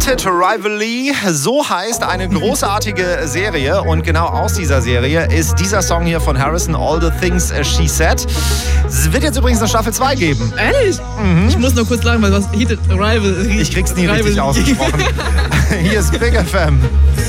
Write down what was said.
Heated Rivalry, so heißt eine großartige Serie und genau aus dieser Serie ist dieser Song hier von Harrison, All the Things She Said. Es wird jetzt übrigens eine Staffel 2 geben. Ehrlich? Ich muss nur kurz sagen, was Heated Rivalry... Ich krieg's nie richtig ausgesprochen. Hier ist Big FM.